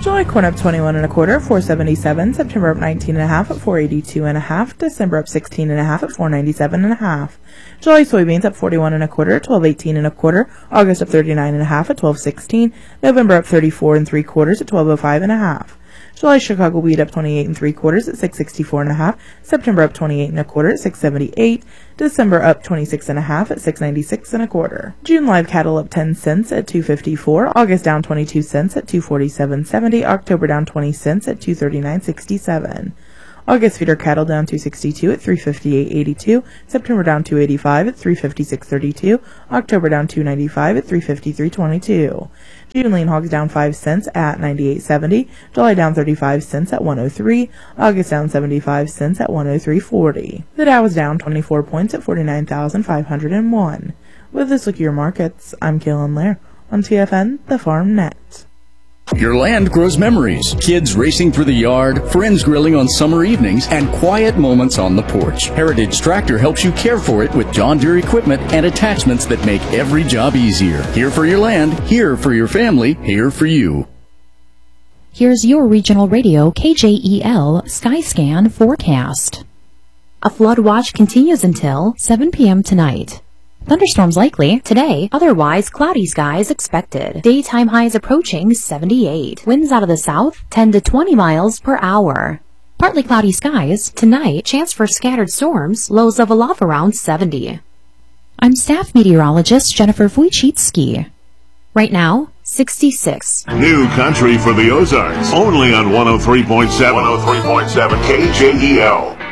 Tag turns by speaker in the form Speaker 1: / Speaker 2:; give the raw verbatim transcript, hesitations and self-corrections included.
Speaker 1: July corn up twenty-one and a quarter, four seventy-seven. September up nineteen and a half at four eighty-two and a half. December up sixteen and a half at four ninety-seven and a half. July soybeans up forty-one and a quarter, twelve eighteen and a quarter. August up thirty-nine and a half at twelve sixteen. November up thirty-four and three quarters at twelve oh five and a half. July Chicago wheat up twenty-eight and three quarters at six sixty-four and a half. September up twenty-eight and a quarter at six seventy-eight. December up twenty-six and a half at six ninety-six and a quarter. June live cattle up ten cents at two fifty-four. August down twenty-two cents at two forty-seven seventy. October down twenty cents at two thirty-nine sixty-seven. August feeder cattle down two sixty-two at three fifty-eight eighty-two. September down two eighty-five at three fifty-six thirty-two. October down two ninety-five at three fifty-three twenty-two. June lean hogs down five cents at ninety-eight seventy. July down thirty-five cents at one oh three. August down seventy-five cents at one oh three forty. The Dow is down twenty-four points at forty-nine thousand five hundred one. With this look at your markets, I'm Kaylin Lair on T F N, the Farm Net.
Speaker 2: Your land grows memories. Kids racing through the yard, friends grilling on summer evenings, and quiet moments on the porch. Heritage Tractor helps you care for it with John Deere equipment and attachments that make every job easier. Here for your land, here for your family, here for you.
Speaker 3: Here's your regional radio K J E L Skyscan forecast. A flood watch continues until seven p.m. tonight. Thunderstorms likely today, otherwise cloudy skies expected. Daytime highs approaching seventy-eight. Winds out of the south, ten to twenty miles per hour. Partly cloudy skies tonight, chance for scattered storms, lows level off around seventy. I'm staff meteorologist Jennifer Wojcicki. Right now, sixty-six.
Speaker 4: New country for the Ozarks, only on one oh three point seven. one oh three point seven K J E L.